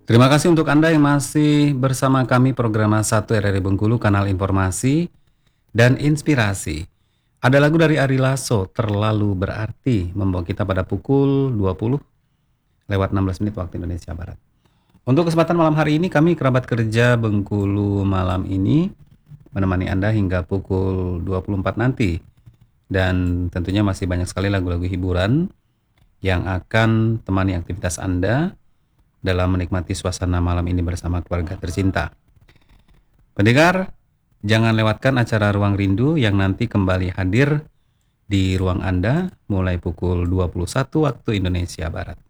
Terima kasih untuk Anda yang masih bersama kami program 1 RRI Bengkulu, kanal informasi dan inspirasi. Ada lagu dari Ari Lasso, Terlalu Berarti, membawa kita pada pukul 20 lewat 16 menit waktu Indonesia Barat. Untuk kesempatan malam hari ini, kami kerabat kerja Bengkulu malam ini menemani Anda hingga pukul 24 nanti. Dan tentunya masih banyak sekali lagu-lagu hiburan yang akan temani aktivitas Anda dalam menikmati suasana malam ini bersama keluarga tercinta. Pendengar, jangan lewatkan acara Ruang Rindu yang nanti kembali hadir di ruang Anda mulai pukul 21 waktu Indonesia Barat.